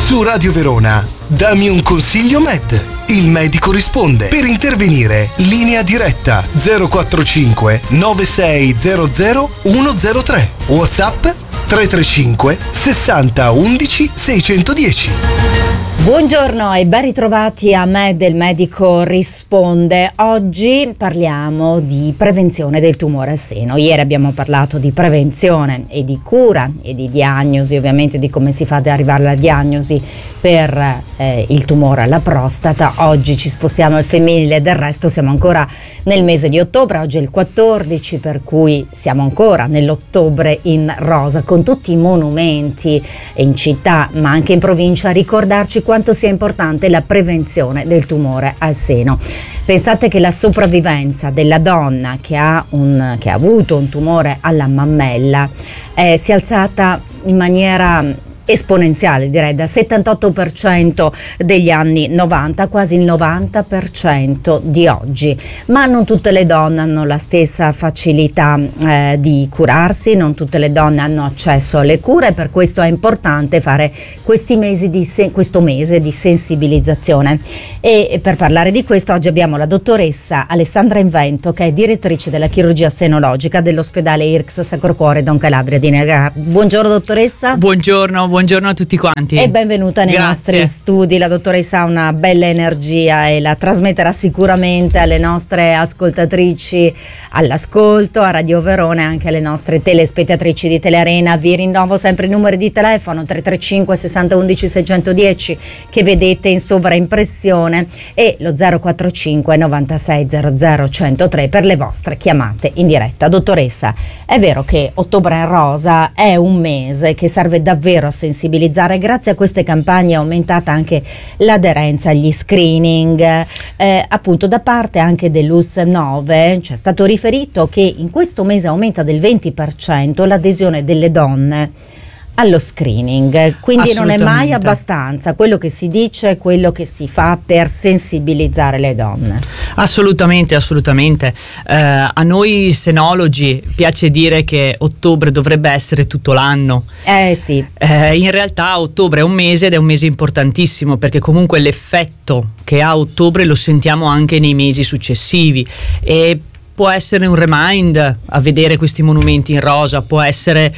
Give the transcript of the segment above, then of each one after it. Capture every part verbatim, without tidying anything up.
Su Radio Verona, dammi un consiglio Med. Il medico risponde. Per intervenire, linea diretta zero quattro cinque nove sei zero zero uno zero tre. WhatsApp tre tre cinque sessanta undici seicentodieci. Buongiorno e ben ritrovati a Med, il medico risponde. Oggi parliamo di prevenzione del tumore al seno. Ieri abbiamo parlato di prevenzione e di cura e di diagnosi, ovviamente di come si fa ad arrivare alla diagnosi per eh, il tumore alla prostata. Oggi ci spostiamo al femminile, del resto siamo ancora nel mese di ottobre, oggi è il quattordici, per cui siamo ancora nell'ottobre in rosa, con tutti i monumenti in città ma anche in provincia, a ricordarci quanto sia importante la prevenzione del tumore al seno. Pensate che la sopravvivenza della donna che ha, un, che ha avuto un tumore alla mammella eh, si è alzata in maniera esponenziale, direi, da settantotto per cento degli anni novanta, quasi il novanta per cento di oggi. Ma non tutte le donne hanno la stessa facilità eh, di curarsi, non tutte le donne hanno accesso alle cure, per questo è importante fare questi mesi di se- questo mese di sensibilizzazione. E per parlare di questo oggi abbiamo la dottoressa Alessandra Invento, che è direttrice della chirurgia senologica dell'ospedale I R C S Sacro Cuore Don Calabria di Negaro. Buongiorno dottoressa. Buongiorno, buongiorno a tutti quanti. E benvenuta nei Grazie. nostri studi. La dottoressa ha una bella energia e la trasmetterà sicuramente alle nostre ascoltatrici all'ascolto, a Radio Verona e anche alle nostre telespettatrici di Telearena. Vi rinnovo sempre i numeri di telefono tre tre cinque sessanta undici seicentodieci che vedete in sovraimpressione e lo zero quattro cinque novantasei zero zero centotré per le vostre chiamate in diretta. Dottoressa, è vero che Ottobre in Rosa è un mese che serve davvero a sensibilizzare. Grazie a queste campagne è aumentata anche l'aderenza agli screening, eh, appunto da parte anche dell'U S nove ci è stato riferito che in questo mese aumenta del venti per cento l'adesione delle donne allo screening, quindi non è mai abbastanza quello che si dice, quello che si fa per sensibilizzare le donne. Assolutamente, assolutamente. Eh, a noi senologi piace dire che ottobre dovrebbe essere tutto l'anno. Eh sì. Eh, in realtà ottobre è un mese ed è un mese importantissimo, perché comunque l'effetto che ha ottobre lo sentiamo anche nei mesi successivi, e può essere un remind a vedere questi monumenti in rosa, può essere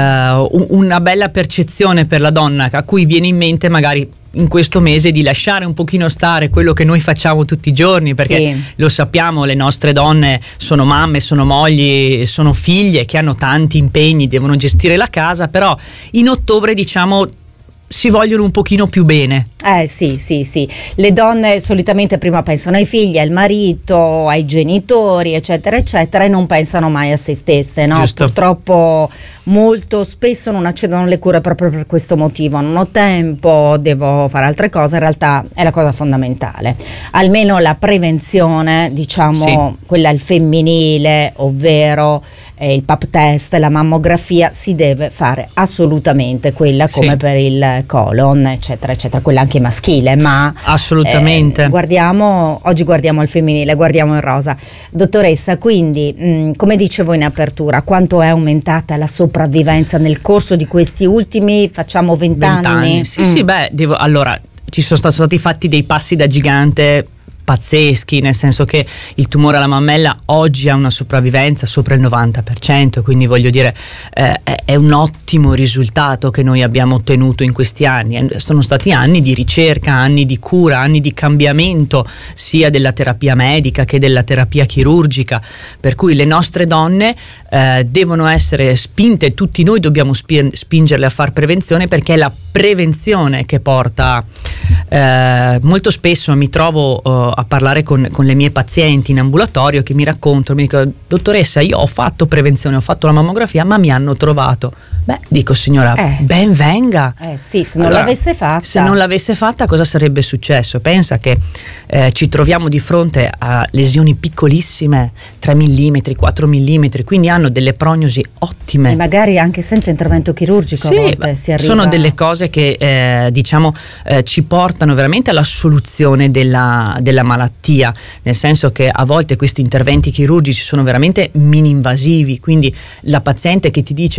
uh, una bella percezione per la donna, a cui viene in mente magari in questo mese di lasciare un pochino stare quello che noi facciamo tutti i giorni, perché sì, lo sappiamo, le nostre donne sono mamme, sono mogli, sono figlie che hanno tanti impegni, devono gestire la casa, però in ottobre diciamo si vogliono un pochino più bene. Eh sì, sì, sì. Le donne solitamente prima pensano ai figli, al marito, ai genitori, eccetera, eccetera, e non pensano mai a se stesse, no? Giusto. Purtroppo molto spesso non accedono alle cure proprio per questo motivo. Non ho tempo, devo fare altre cose. In realtà è la cosa fondamentale. Almeno la prevenzione, diciamo, sì, quella al femminile, ovvero eh, il pap test, la mammografia, si deve fare assolutamente, quella come sì, per il colon, eccetera, eccetera, quella anche maschile, ma assolutamente. Eh, guardiamo, oggi guardiamo il femminile, guardiamo il rosa. Dottoressa, quindi mh, come dicevo in apertura, quanto è aumentata la sopravvivenza nel corso di questi ultimi, facciamo vent'anni? vent'anni, sì, mm. sì, beh, devo, allora, ci sono stati fatti dei passi da gigante pazzeschi, nel senso che il tumore alla mammella oggi ha una sopravvivenza sopra il novanta per cento, quindi voglio dire eh, è un ottimo risultato che noi abbiamo ottenuto in questi anni. Sono stati anni di ricerca, anni di cura, anni di cambiamento sia della terapia medica che della terapia chirurgica, per cui le nostre donne eh, devono essere spinte, tutti noi dobbiamo spi- spingerle a fare prevenzione, perché è la prevenzione che porta eh, molto spesso mi trovo uh, a parlare con, con le mie pazienti in ambulatorio che mi raccontano, mi dicono: dottoressa, io ho fatto prevenzione, ho fatto la mammografia, ma mi hanno trovato. Beh, dico, signora, eh. ben venga. Eh sì, se non allora, l'avesse fatta. Se non l'avesse fatta, cosa sarebbe successo? Pensa che eh, ci troviamo di fronte a lesioni piccolissime, tre millimetri, quattro millimetri, quindi hanno delle prognosi ottime. E magari anche senza intervento chirurgico, sì, a volte si arriva. Sono delle cose che eh, diciamo eh, ci portano veramente alla soluzione della, della malattia, nel senso che a volte questi interventi chirurgici sono veramente mini invasivi, quindi la paziente che ti dice: ma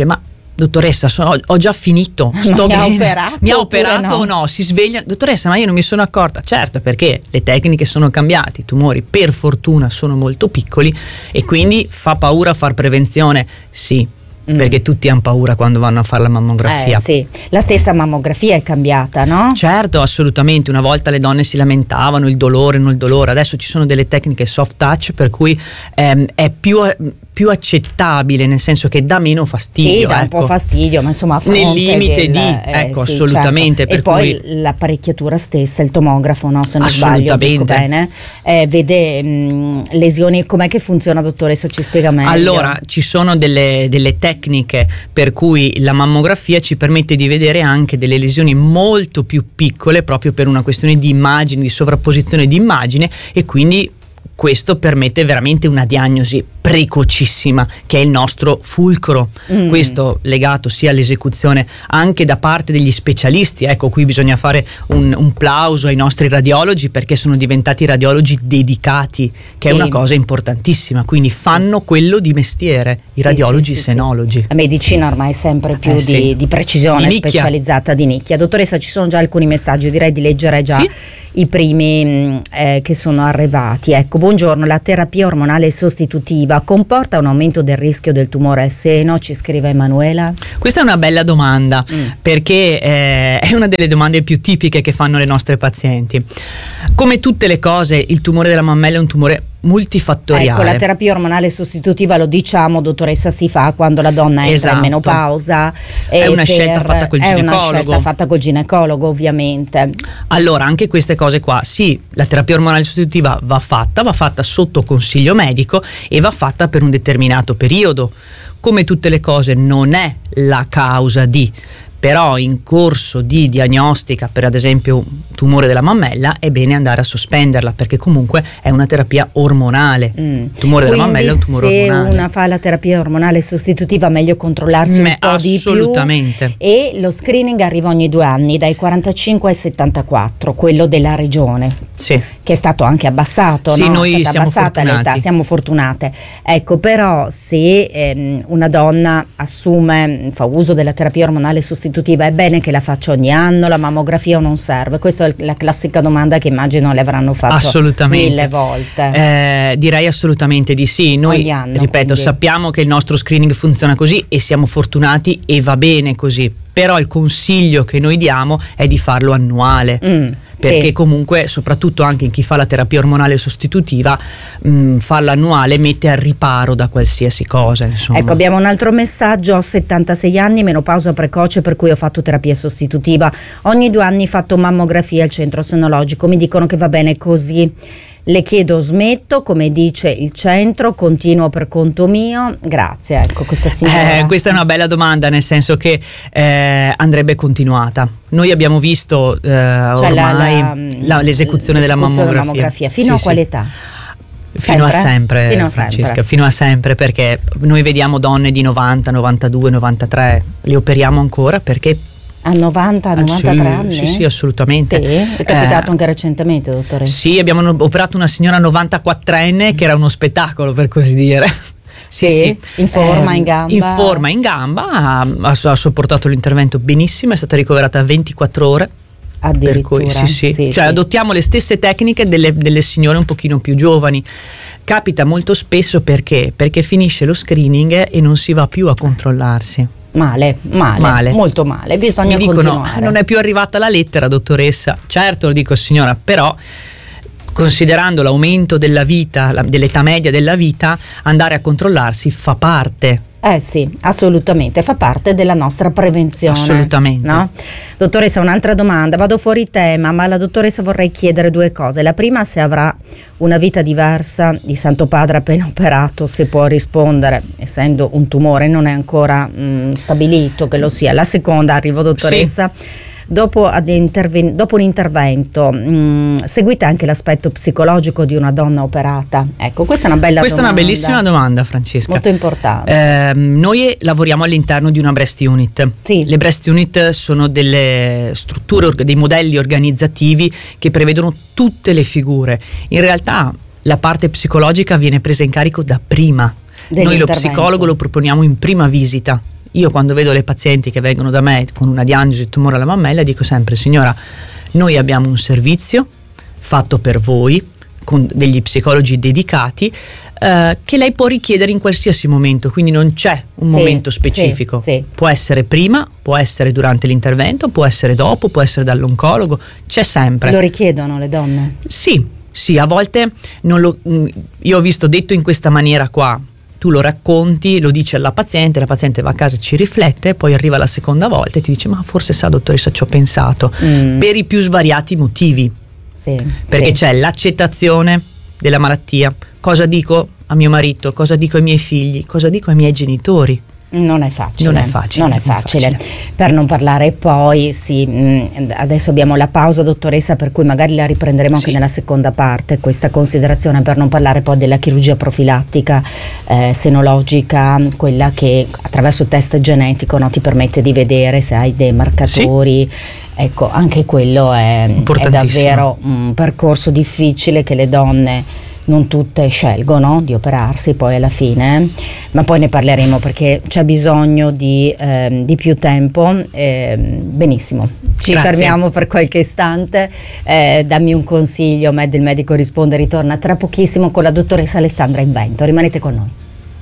dottoressa, sono, ho già finito, sto mi bene. ha operato, mi ha operato o no? no? Si sveglia, dottoressa, ma io non mi sono accorta. Certo, perché le tecniche sono cambiate, i tumori per fortuna sono molto piccoli e quindi fa paura far prevenzione? Sì. Mm. Perché tutti hanno paura quando vanno a fare la mammografia. Eh, sì, la stessa mammografia è cambiata, no? Certo, assolutamente. Una volta le donne si lamentavano il dolore, non il dolore. Adesso ci sono delle tecniche soft touch per cui ehm, è più, più accettabile, nel senso che dà meno fastidio. Sì, dà ecco. un po' fastidio, ma insomma a fronte nel limite del, di eh, ecco, sì, assolutamente. certo. Per E poi cui l'apparecchiatura stessa, il tomografo, no? Se non sbaglio, assolutamente. dico bene, eh, vede mh, lesioni. Com'è che funziona, dottoressa? Ci spiega meglio. Allora, ci sono delle, delle tecniche per cui la mammografia ci permette di vedere anche delle lesioni molto più piccole, proprio per una questione di immagini, di sovrapposizione di immagine, e quindi questo permette veramente una diagnosi precocissima, che è il nostro fulcro. Mm. Questo legato sia all'esecuzione anche da parte degli specialisti. Ecco, qui bisogna fare un, un plauso ai nostri radiologi, perché sono diventati radiologi dedicati, che sì. è una cosa importantissima, quindi fanno sì. quello di mestiere, i sì, radiologi sì, sì, senologi. Sì. La medicina ormai è sempre più eh, di, sì. di precisione, di specializzata, di nicchia. Dottoressa, ci sono già alcuni messaggi, direi di leggere già sì. i primi eh, che sono arrivati. Ecco, buongiorno, la terapia ormonale sostitutiva comporta un aumento del rischio del tumore al seno? Ci scrive Emanuela. Questa è una bella domanda, mm. perché eh, è una delle domande più tipiche che fanno le nostre pazienti. Come tutte le cose, il tumore della mammella è un tumore multifattoriale. Ecco, la terapia ormonale sostitutiva, lo diciamo, dottoressa, si fa quando la donna entra esatto. in menopausa. È una per, scelta fatta col ginecologo. È una scelta fatta col ginecologo, ovviamente. Allora, anche queste cose qua, sì, la terapia ormonale sostitutiva va fatta, va fatta sotto consiglio medico e va fatta per un determinato periodo. Come tutte le cose, non è la causa di, però in corso di diagnostica per ad esempio tumore della mammella è bene andare a sospenderla, perché comunque è una terapia ormonale. Mm. Tumore Quindi della mammella è un tumore se ormonale. Se una fa la terapia ormonale sostitutiva, meglio controllarsi Me, un po' di più. Assolutamente. E lo screening arriva ogni due anni, dai quarantacinque ai settantaquattro, quello della regione. Sì. Che è stato anche abbassato, sì, no? noi è stata siamo abbassata fortunati. l'età, siamo fortunate. Ecco, però se ehm, una donna assume, fa uso della terapia ormonale sostitutiva, è bene che la faccia ogni anno, la mammografia o non serve? Questa è la classica domanda che immagino le avranno fatto assolutamente. mille volte. Eh, direi assolutamente di sì. Noi, ogni anno, ripeto, quindi. sappiamo che il nostro screening funziona così e siamo fortunati e va bene così. Però il consiglio che noi diamo è di farlo annuale. Mm. Perché sì. comunque, soprattutto anche in chi fa la terapia ormonale sostitutiva, mh, farla annuale mette al riparo da qualsiasi cosa, insomma. Ecco, abbiamo un altro messaggio: ho settantasei anni, menopausa precoce, per cui ho fatto terapia sostitutiva. Ogni due anni fatto mammografia al centro senologico, mi dicono che va bene così. Le chiedo, smetto, come dice il centro, continuo per conto mio? Grazie. Ecco, questa signora. Eh, questa è una bella domanda, nel senso che eh, andrebbe continuata. Noi abbiamo visto eh, cioè ormai la, la, la, l'esecuzione della mammografia. Della mammografia. Fino sì, a sì. quale età? Fino sempre? a sempre, fino a Francesca, sempre. fino a sempre, perché noi vediamo donne di novanta, novantadue, novantatré, le operiamo ancora perché a novanta, novantatré sì, anni? Sì, sì, assolutamente. Sì, è capitato eh, anche recentemente, dottoressa. Sì, abbiamo operato una signora novantaquattrenne che era uno spettacolo, per così dire. Sì, sì. In forma, eh, in gamba. In forma, in gamba, ha, ha sopportato l'intervento benissimo, è stata ricoverata ventiquattro ore. Addirittura. Per cui, sì, sì. Sì, cioè sì. adottiamo le stesse tecniche delle, delle signore un pochino più giovani. Capita molto spesso perché? Perché finisce lo screening e non si va più a controllarsi. Male, male, male, molto male. Bisogna Mi dicono, continuare. non è più arrivata la lettera, dottoressa. Certo, lo dico signora, però considerando l'aumento della vita, la, dell'età media della vita, andare a controllarsi fa parte. Eh sì, assolutamente, fa parte della nostra prevenzione. Assolutamente. No? Dottoressa, un'altra domanda, vado fuori tema, ma alla dottoressa vorrei chiedere due cose. La prima, se avrà una vita diversa di Santo Padre appena operato, se può rispondere, essendo un tumore non è ancora mh, stabilito che lo sia. La seconda, arrivo dottoressa. Sì. Dopo, ad interven- dopo un intervento, mh, seguite anche l'aspetto psicologico di una donna operata? Ecco, questa è una bella questa domanda. Questa è una bellissima domanda, Francesca. Molto importante. Eh, noi lavoriamo all'interno di una breast unit. Sì. Le breast unit sono delle strutture, dei modelli organizzativi che prevedono tutte le figure. In realtà la parte psicologica viene presa in carico da prima. Noi lo psicologo lo proponiamo in prima visita. Io quando vedo le pazienti che vengono da me con una diagnosi di tumore alla mammella dico sempre: signora, noi abbiamo un servizio fatto per voi con degli psicologi dedicati eh, che lei può richiedere in qualsiasi momento, quindi non c'è un sì, momento specifico, sì, sì. Può essere prima, può essere durante l'intervento, può essere dopo, può essere dall'oncologo, c'è sempre. Lo richiedono le donne? Sì, sì, a volte non lo, io ho visto detto in questa maniera qua: tu lo racconti, lo dici alla paziente, la paziente va a casa, ci riflette, poi arriva la seconda volta e ti dice: ma forse sa, dottoressa, ci ho pensato, mm. per i più svariati motivi. Sì, perché sì. C'è l'accettazione della malattia. Cosa dico a mio marito? Cosa dico ai miei figli? Cosa dico ai miei genitori? Non è facile. Non è facile. Non è facile. Non è facile. Per non parlare poi, sì, mh, adesso abbiamo la pausa, dottoressa, per cui magari la riprenderemo sì. anche nella seconda parte, questa considerazione, per non parlare poi della chirurgia profilattica eh, senologica, quella che attraverso il test genetico, no, ti permette di vedere se hai dei marcatori. Sì. Ecco, anche quello è, è davvero un percorso difficile che le donne non tutte scelgono di operarsi poi alla fine, ma poi ne parleremo perché c'è bisogno di, eh, di più tempo. Eh, benissimo, ci Grazie. fermiamo per qualche istante. Eh, dammi un consiglio, Med, il medico risponde, ritorna tra pochissimo con la dottoressa Alessandra Invento. Rimanete con noi.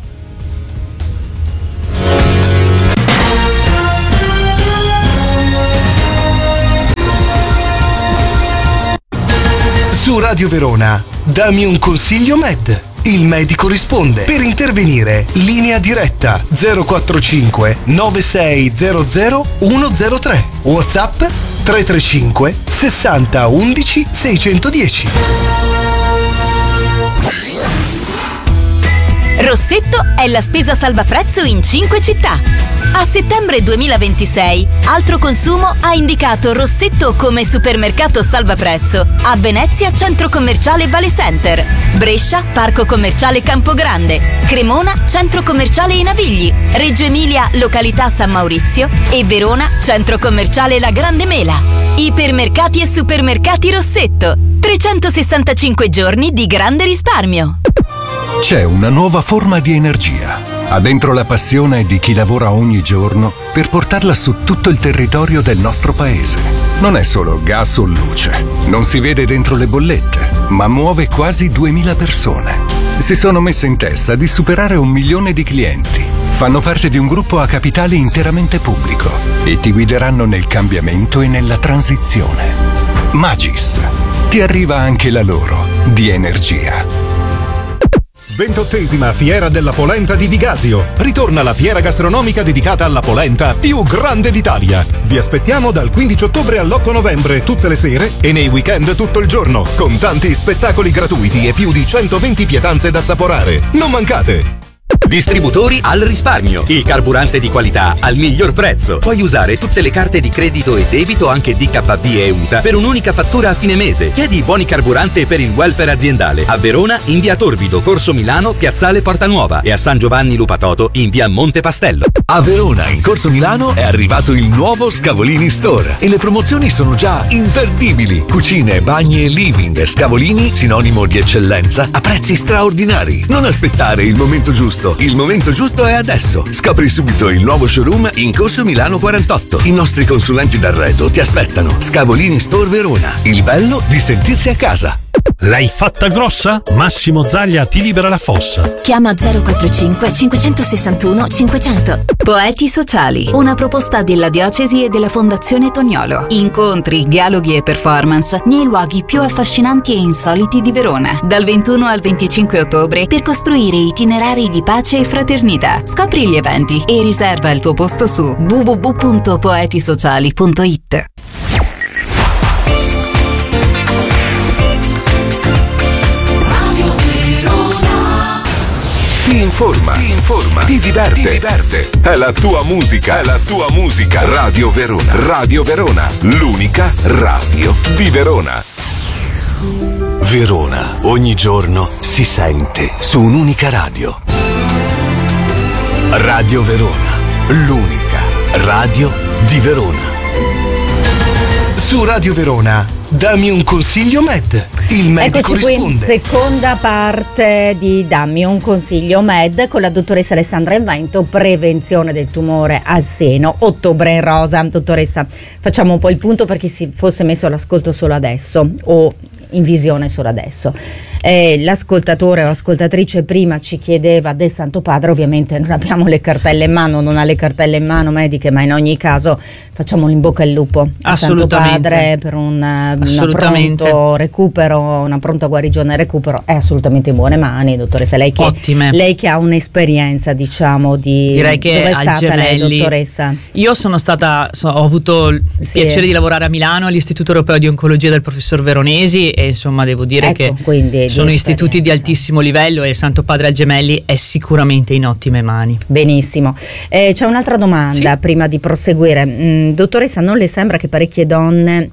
Su Radio Verona, dammi un consiglio Med. Il medico risponde. Per intervenire, linea diretta zero quattro cinque nove sei zero zero uno zero tre. WhatsApp tre tre cinque sessanta undici seicentodieci. Rossetto è la spesa salvaprezzo in cinque città. A settembre duemilaventisei, Altro Consumo ha indicato Rossetto come supermercato salvaprezzo a Venezia Centro Commerciale Vale Center, Brescia Parco Commerciale Campogrande, Cremona Centro Commerciale I Navigli, Reggio Emilia località San Maurizio e Verona Centro Commerciale La Grande Mela. Ipermercati e supermercati Rossetto, trecentosessantacinque giorni di grande risparmio. C'è una nuova forma di energia. Ha dentro la passione di chi lavora ogni giorno per portarla su tutto il territorio del nostro paese. Non è solo gas o luce, non si vede dentro le bollette, ma muove quasi duemila persone. Si sono messe in testa di superare un milione di clienti. Fanno parte di un gruppo a capitale interamente pubblico e ti guideranno nel cambiamento e nella transizione. Magis. Ti arriva anche la loro di energia. ventottesima Fiera della Polenta di Vigasio. Ritorna la fiera gastronomica dedicata alla polenta più grande d'Italia. Vi aspettiamo dal quindici ottobre all'otto novembre tutte le sere e nei weekend tutto il giorno, con tanti spettacoli gratuiti e più di centoventi pietanze da assaporare. Non mancate! Distributori al risparmio, il carburante di qualità al miglior prezzo. Puoi usare tutte le carte di credito e debito, anche D K B e U T A, per un'unica fattura a fine mese. Chiedi i buoni carburante per il welfare aziendale a Verona in via Torbido, Corso Milano, Piazzale Porta Nuova, e a San Giovanni Lupatoto in via Monte Pastello. A Verona, in Corso Milano, è arrivato il nuovo Scavolini Store e le promozioni sono già imperdibili. Cucine, bagni e living. Scavolini, sinonimo di eccellenza, a prezzi straordinari. Non aspettare il momento giusto. Il momento giusto è adesso. Scopri subito il nuovo showroom in Corso Milano quarantotto. I nostri consulenti d'arredo ti aspettano. Scavolini Store Verona. Il bello di sentirsi a casa. L'hai fatta grossa? Massimo Zaglia ti libera la fossa. Chiama zero quattro cinque cinquecentosessantuno cinquecento. Poeti Sociali, una proposta della Diocesi e della Fondazione Toniolo. Incontri, dialoghi e performance nei luoghi più affascinanti e insoliti di Verona, dal ventuno al venticinque ottobre, per costruire itinerari di pace e fraternità. Scopri gli eventi e riserva il tuo posto su w w w punto poeti sociali punto i t. Ti informa, ti informa, ti diverte, ti diverte. È la tua musica, è la tua musica. Radio Verona, Radio Verona, l'unica radio di Verona. Verona, ogni giorno si sente su un'unica radio. Radio Verona, l'unica radio di Verona. Su Radio Verona, dammi un consiglio Med, il medico Eccoci risponde. qui, seconda parte di Dammi un consiglio Med con la dottoressa Alessandra Invento, prevenzione del tumore al seno, ottobre in rosa. Dottoressa, facciamo un po' il punto per chi si fosse messo all'ascolto solo adesso o in visione solo adesso. Eh, l'ascoltatore o ascoltatrice prima ci chiedeva del Santo Padre, ovviamente non abbiamo le cartelle in mano, non ha le cartelle in mano mediche, ma in ogni caso facciamo in bocca al lupo al Santo Padre per un, un pronto recupero, una pronta guarigione e recupero. È assolutamente in buone mani, dottoressa. Lei che, Ottime. lei che ha un'esperienza, diciamo, di direi che dove è al stata Gemelli, lei, dottoressa? Io sono stata, so, ho avuto il Sì. piacere di lavorare a Milano all'Istituto Europeo di Oncologia del professor Veronesi e insomma devo dire Ecco, che quindi, di sono istituti di esperienza. altissimo livello e il Santo Padre al Gemelli è sicuramente in ottime mani. Benissimo. Eh, c'è un'altra domanda Sì. prima di proseguire. Mm, dottoressa, non le sembra che parecchie donne,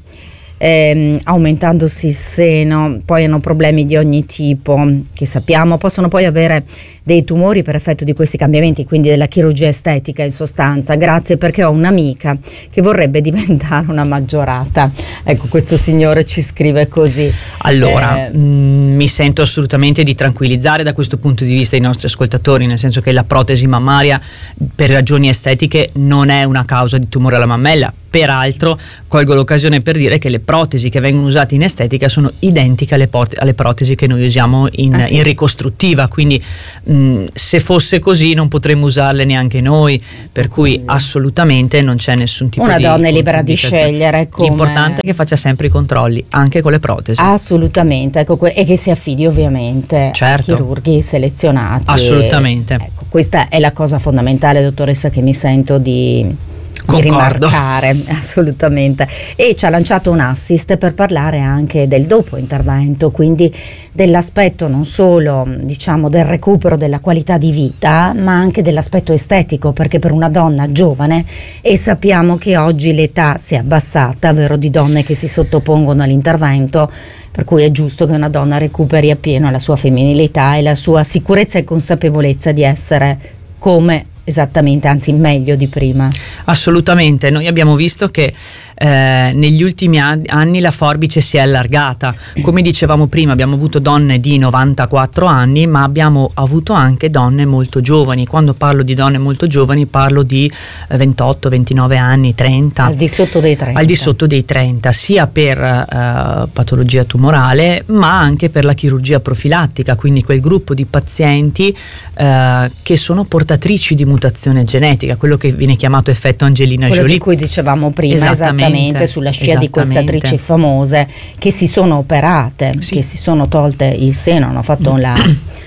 ehm, aumentandosi il seno, poi hanno problemi di ogni tipo, che sappiamo, possono poi avere dei tumori per effetto di questi cambiamenti, quindi della chirurgia estetica in sostanza? Grazie, perché ho un'amica che vorrebbe diventare una maggiorata. Ecco, questo signore ci scrive così. Allora, Eh, mh, mi sento assolutamente di tranquillizzare da questo punto di vista i nostri ascoltatori, nel senso che la protesi mammaria per ragioni estetiche non è una causa di tumore alla mammella. Peraltro colgo l'occasione per dire che le protesi che vengono usate in estetica sono identiche alle, pot- alle protesi che noi usiamo in, Ah, sì? in ricostruttiva, quindi mh, se fosse così non potremmo usarle neanche noi, per cui assolutamente non c'è nessun tipo Una di donna è libera di controindicazione. scegliere come- L'importante è che faccia sempre i controlli, anche con le protesi. Assolutamente, ecco, que- e che si affidi ovviamente Certo. a chirurghi selezionati. Assolutamente. Ecco, questa è la cosa fondamentale, dottoressa, che mi sento di, di Concordo. rimarcare, assolutamente. E ci ha lanciato un assist per parlare anche del dopo intervento, quindi dell'aspetto non solo, diciamo, del recupero della qualità di vita, ma anche dell'aspetto estetico, perché per una donna giovane, e sappiamo che oggi l'età si è abbassata, vero, di donne che si sottopongono all'intervento, per cui è giusto che una donna recuperi appieno la sua femminilità e la sua sicurezza e consapevolezza di essere come esattamente, anzi meglio di prima. Assolutamente, noi abbiamo visto che eh, negli ultimi an- anni la forbice si è allargata, come dicevamo prima abbiamo avuto donne di novantaquattro anni, ma abbiamo avuto anche donne molto giovani. Quando parlo di donne molto giovani parlo di eh, ventotto ventinove anni, trenta, Al di sotto dei trenta. al di sotto dei trenta, sia per eh, patologia tumorale ma anche per la chirurgia profilattica, quindi quel gruppo di pazienti eh, che sono portatrici di mutazione genetica, quello che viene chiamato effetto Angelina Quello Jolie. di cui dicevamo prima, esattamente, Esattamente, sulla scia di queste esattamente. attrici famose che si sono operate, Sì. che si sono tolte il seno, hanno fatto la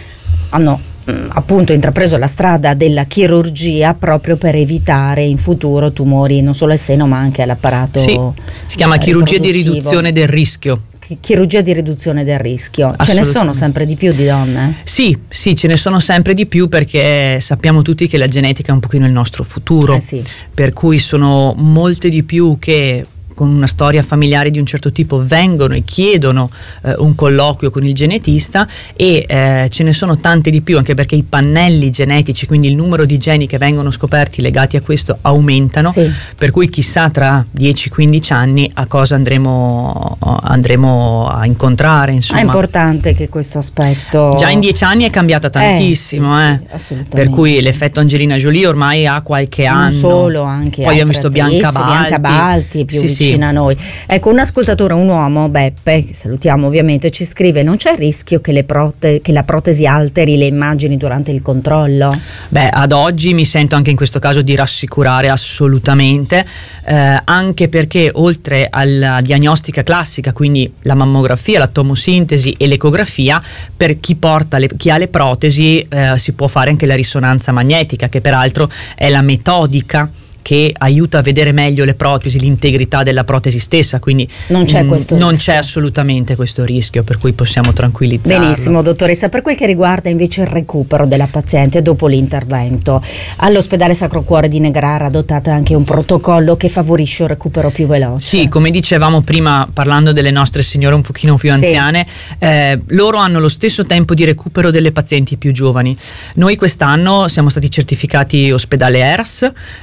hanno mh, appunto intrapreso la strada della chirurgia proprio per evitare in futuro tumori non solo al seno ma anche all'apparato. Sì, si chiama eh, chirurgia di riproduttivo. riduzione del rischio. Chirurgia di riduzione del rischio. Ce ne sono Assolutamente. sempre di più di donne? Sì, sì, ce ne sono sempre di più perché sappiamo tutti che la genetica è un pochino il nostro futuro, Eh sì. per cui sono molte di più che con una storia familiare di un certo tipo vengono e chiedono eh, un colloquio con il genetista e eh, ce ne sono tante di più, anche perché i pannelli genetici, quindi il numero di geni che vengono scoperti legati a questo aumentano, Sì. per cui chissà tra dieci quindici anni a cosa andremo, andremo a incontrare, insomma. È importante che questo aspetto Già in dieci anni è cambiata tantissimo, Eh, sì, eh. sì, assolutamente. Per cui l'effetto Angelina Jolie ormai ha qualche non anno. solo, anche poi abbiamo altre visto Bianca attrici, Balti. Bianca Balti più Sì, vicina sì. a noi. Ecco, un ascoltatore, un uomo, Beppe, che salutiamo ovviamente, ci scrive: non c'è il rischio che, le prote- che la protesi alteri le immagini durante il controllo? Beh, ad oggi mi sento anche in questo caso di rassicurare assolutamente, eh, anche perché oltre alla diagnostica classica, quindi la mammografia, la tomosintesi e l'ecografia, per chi porta le, chi ha le protesi eh, si può fare anche la risonanza magnetica, che peraltro è la metodica che aiuta a vedere meglio le protesi, l'integrità della protesi stessa, quindi Non c'è mh, questo non rischio. c'è assolutamente questo rischio, per cui possiamo tranquillizzarlo. Benissimo, dottoressa. Per quel che riguarda invece il recupero della paziente dopo l'intervento, all'ospedale Sacro Cuore di Negrara ha adottato anche un protocollo che favorisce un recupero più veloce. Sì, come dicevamo prima parlando delle nostre signore un pochino più Sì. anziane, eh, loro hanno lo stesso tempo di recupero delle pazienti più giovani. Noi quest'anno siamo stati certificati ospedale E R A S eh, in chirurgia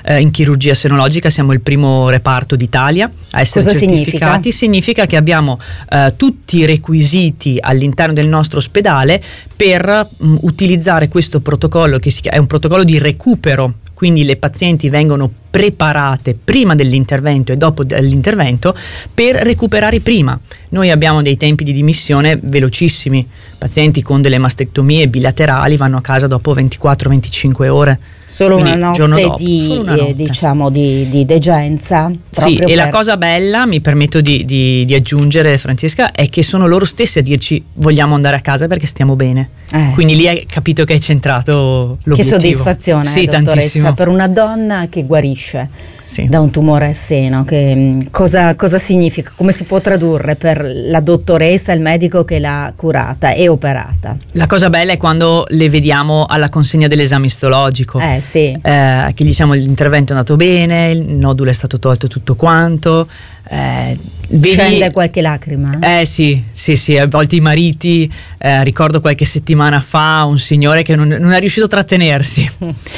chirurgia senologica siamo il primo reparto d'Italia a essere Cosa certificati. Significa? significa che abbiamo eh, tutti i requisiti all'interno del nostro ospedale per mh, utilizzare questo protocollo, che si chiama, è un protocollo di recupero, quindi le pazienti vengono preparate prima dell'intervento e dopo l'intervento per recuperare prima. Noi abbiamo dei tempi di dimissione velocissimi, pazienti con delle mastectomie bilaterali vanno a casa dopo ventiquattro venticinque ore. Solo Quindi, una giorno notte dopo, di solo una notte. Eh, diciamo di, di degenza. Sì, e per... la cosa bella, mi permetto di, di, di aggiungere, Francesca, è che sono loro stessi a dirci vogliamo andare a casa perché stiamo bene. Eh. Quindi lì hai capito che hai centrato l'obiettivo. Che soddisfazione, sì, dottoressa, tantissimo. per una donna che guarisce. Sì. Da un tumore al seno, che, cosa, cosa significa? Come si può tradurre per la dottoressa, il medico che l'ha curata e operata? La cosa bella è quando le vediamo alla consegna dell'esame istologico, eh, sì. eh, che diciamo l'intervento è andato bene, il nodulo è stato tolto tutto quanto. Eh, vedi... Scende qualche lacrima? Eh sì, sì, sì, a volte i mariti, eh, ricordo qualche settimana fa un signore che non, non è riuscito a trattenersi.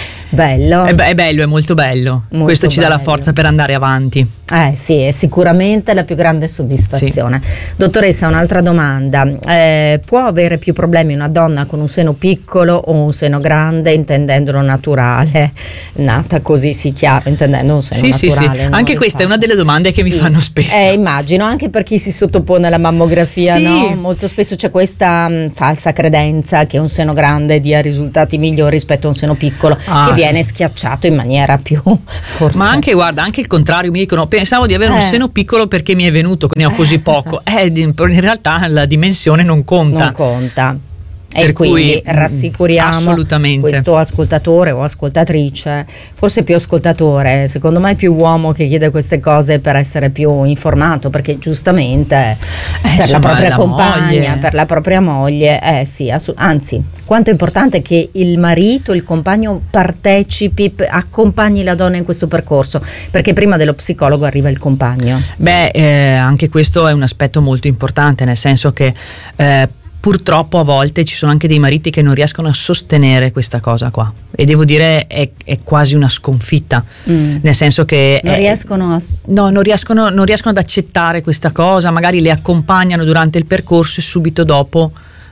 Bello. È, è bello, è molto bello. Molto Questo ci bello. dà la forza per andare avanti. Eh sì, è sicuramente la più grande soddisfazione. Sì. Dottoressa, un'altra domanda. Eh, può avere più problemi una donna con un seno piccolo o un seno grande, intendendolo naturale? Nata così, sì, chiaro, intendendo un seno sì, naturale. Sì, sì, anche questa fatto. è una delle domande che sì. mi fanno spesso. Eh, immagino, anche per chi si sottopone alla mammografia, sì. no? Molto spesso c'è questa mh, falsa credenza che un seno grande dia risultati migliori rispetto a un seno piccolo, ah. che viene schiacciato in maniera più forse. Ma anche, guarda, anche il contrario, mi dicono pensavo di avere eh. un seno piccolo perché mi è venuto, ne ho così poco. Eh, in realtà la dimensione non conta. Non conta. E per quindi cui, rassicuriamo assolutamente. questo ascoltatore o ascoltatrice, forse più ascoltatore, secondo me è più uomo che chiede queste cose per essere più informato, perché giustamente eh, per insomma, la propria la compagna, moglie. per la propria moglie, eh sì, assu- anzi, quanto è importante che il marito, il compagno partecipi, p- accompagni la donna in questo percorso, perché prima dello psicologo arriva il compagno. Beh, eh, anche questo è un aspetto molto importante, nel senso che eh, purtroppo a volte ci sono anche dei mariti che non riescono a sostenere questa cosa qua, e devo dire è, è quasi una sconfitta, mm. nel senso che non è, riescono a no, non riescono, non riescono ad accettare questa cosa, magari le accompagnano durante il percorso e subito dopo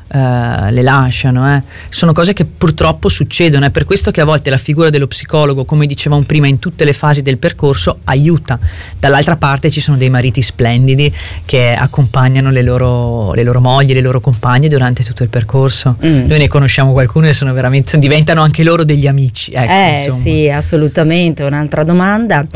Uh, le lasciano, eh. Sono cose che purtroppo succedono, è per questo che a volte la figura dello psicologo, come dicevamo prima, in tutte le fasi del percorso aiuta. Dall'altra parte ci sono dei mariti splendidi che accompagnano le loro, le loro mogli, le loro compagne durante tutto il percorso. Mm. Noi ne conosciamo qualcuno e sono veramente, diventano anche loro degli amici, ecco, eh insomma. Sì, assolutamente. Un'altra domanda.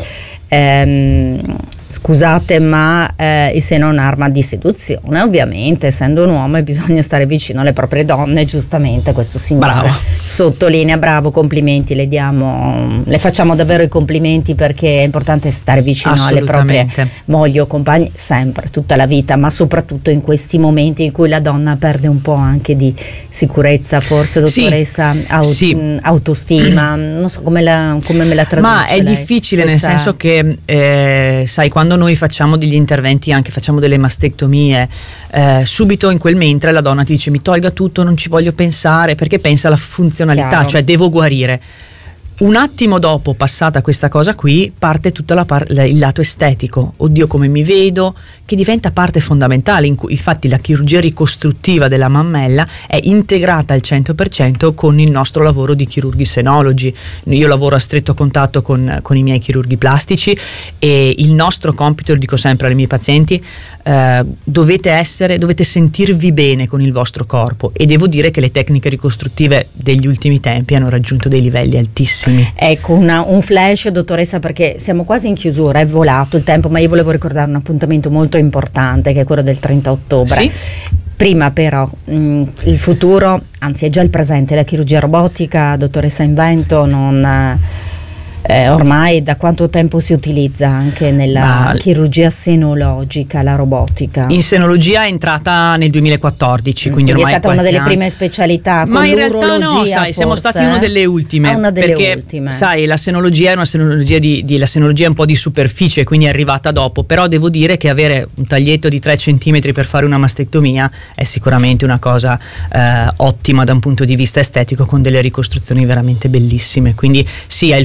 Ehm, scusate, ma eh, il seno è un'arma di seduzione, ovviamente, essendo un uomo bisogna stare vicino alle proprie donne, giustamente questo signore bravo. Sottolinea, bravo, complimenti, le diamo, le facciamo davvero i complimenti, perché è importante stare vicino alle proprie mogli o compagni sempre, tutta la vita, ma soprattutto in questi momenti in cui la donna perde un po' anche di sicurezza, forse, dottoressa, sì, aut- sì. autostima, non so come, la, come me la traduce. Ma è lei, difficile questa... nel senso che eh, sai, quando noi facciamo degli interventi, anche facciamo delle mastectomie, eh, subito in quel mentre la donna ti dice mi tolga tutto, non ci voglio pensare, perché pensa alla funzionalità, Chiaro. Cioè devo guarire. Un attimo dopo, passata questa cosa qui, parte tutto la par- il lato estetico, oddio come mi vedo, che diventa parte fondamentale, in cui, infatti la chirurgia ricostruttiva della mammella è integrata al cento per cento con il nostro lavoro di chirurghi senologi. Io lavoro a stretto contatto con, con i miei chirurghi plastici, e il nostro compito, lo dico sempre ai miei pazienti, eh, dovete essere, dovete sentirvi bene con il vostro corpo, e devo dire che le tecniche ricostruttive degli ultimi tempi hanno raggiunto dei livelli altissimi. Ecco, una, un flash, dottoressa, perché siamo quasi in chiusura, è volato il tempo, ma io volevo ricordare un appuntamento molto importante, che è quello del trenta ottobre. Sì. Prima però mh, il futuro, anzi è già il presente, la chirurgia robotica, dottoressa Invento, non... Eh, ormai da quanto tempo si utilizza anche nella Ma chirurgia senologica la robotica? In senologia è entrata nel duemilaquattordici, mm, quindi, quindi ormai è stata una delle anni. prime specialità. Ma con in realtà no, sai, forse, siamo stati una delle ultime, ah, una delle perché ultime. sai, la senologia è una senologia di, di la senologia è un po' di superficie, quindi è arrivata dopo, però devo dire che avere un taglietto di tre centimetri per fare una mastectomia è sicuramente una cosa eh, ottima da un punto di vista estetico, con delle ricostruzioni veramente bellissime, quindi sì, è il futuro.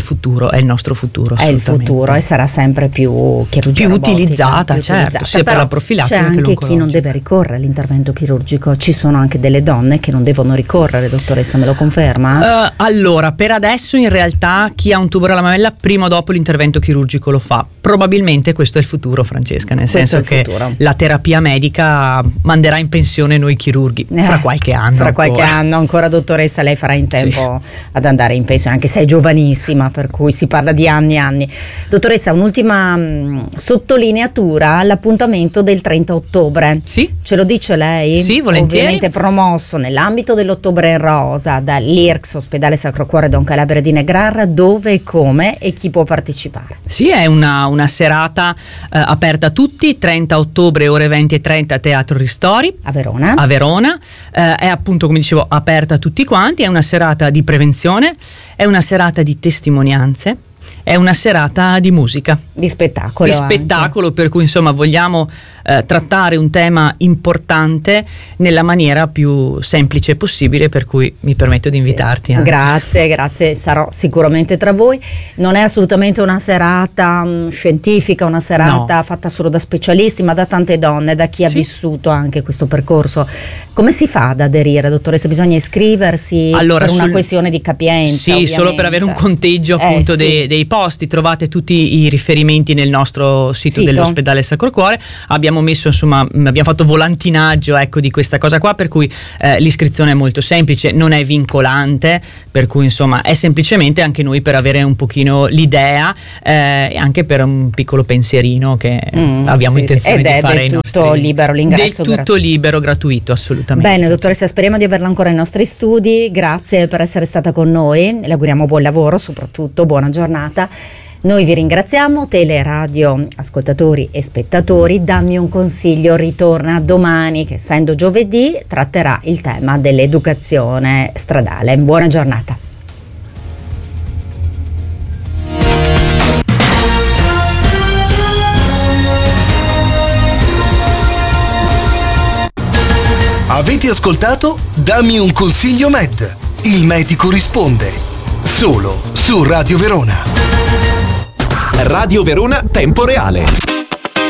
nostro, è il nostro futuro. È il futuro e sarà sempre più chirurgia più robotica, utilizzata, più certo, utilizzata. sia per Però la profilattica c'è che anche l'oncologica. chi non deve ricorrere all'intervento chirurgico, ci sono anche delle donne che non devono ricorrere, dottoressa, me lo conferma? Uh, allora, per adesso in realtà chi ha un tumore alla mamella prima o dopo l'intervento chirurgico lo fa. Probabilmente questo è il futuro, Francesca, nel Questo senso è il che futuro. la terapia medica manderà in pensione noi chirurghi Eh, fra qualche anno. Fra qualche ancora. anno ancora, dottoressa, lei farà in tempo Sì. ad andare in pensione, anche se è giovanissima, per cui si parla di anni e anni. Dottoressa, un'ultima mh, sottolineatura, l'appuntamento del trenta ottobre. Sì. Ce lo dice lei? Sì, volentieri. Ovviamente promosso nell'ambito dell'Ottobre in Rosa dall'I R C S Ospedale Sacro Cuore Don Calabre di Negrarra. Dove e come e chi può partecipare? Sì, è una, una serata eh, aperta a tutti, trenta ottobre ore venti e trenta Teatro Ristori A Verona. a Verona, eh, è appunto, come dicevo, aperta a tutti quanti, è una serata di prevenzione, è una serata di testimonianze, è una serata di musica, Di spettacolo. di anche. spettacolo, per cui insomma vogliamo eh, trattare un tema importante nella maniera più semplice possibile, per cui mi permetto di invitarti. Sì. anche. Grazie, grazie, sarò sicuramente tra voi. Non è assolutamente una serata mh, scientifica, una serata No. fatta solo da specialisti, ma da tante donne, da chi ha Sì. vissuto anche questo percorso. Come si fa ad aderire, dottoressa? Bisogna iscriversi Allora, per una sul- questione di capienza? Sì, ovviamente. solo per avere un conteggio Eh, appunto sì. dei, dei posti. Trovate tutti i riferimenti nel nostro sito, Sito. dell'ospedale Sacro Cuore. Abbiamo messo, insomma, mh, abbiamo fatto volantinaggio, ecco, di questa cosa qua, per cui eh, l'iscrizione è molto semplice, non è vincolante, per cui insomma è semplicemente anche noi per avere un pochino l'idea eh, e anche per un piccolo pensierino che Mm, abbiamo sì, intenzione sì. di Ed è fare del ai tutto nostri- libero l'ingresso, del tutto gratuito. libero, gratuito, assolutamente. Bene, dottoressa, speriamo di averla ancora ai nostri studi. Grazie per essere stata con noi. Le auguriamo buon lavoro, soprattutto buona giornata. Noi vi ringraziamo. Teleradio ascoltatori e spettatori, Dammi un consiglio ritorna domani, che essendo giovedì tratterà il tema dell'educazione stradale. Buona giornata. Avete ascoltato Dammi un consiglio Med. Il medico risponde. Solo su Radio Verona. Radio Verona Tempo Reale.